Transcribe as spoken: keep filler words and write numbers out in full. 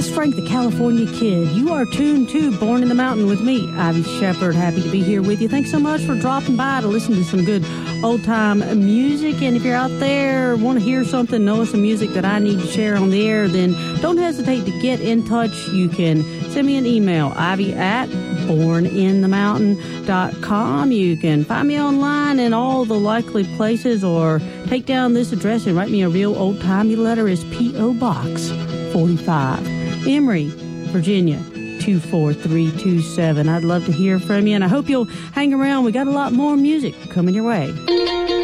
That's Frank the California Kid. You are tuned to Born in the Mountain with me, Ivy Shepherd. Happy to be here with you. Thanks so much for dropping by to listen to some good old-time music. And if you're out there, want to hear something, know some music that I need to share on the air, then don't hesitate to get in touch. You can send me an email, ivy at born in the mountain dot com. You can find me online in all the likely places, or take down this address and write me a real old-timey letter. Is P O. Box forty-five, Emory, Virginia, two four three two seven. I'd love to hear from you, and I hope you'll hang around. We got a lot more music coming your way.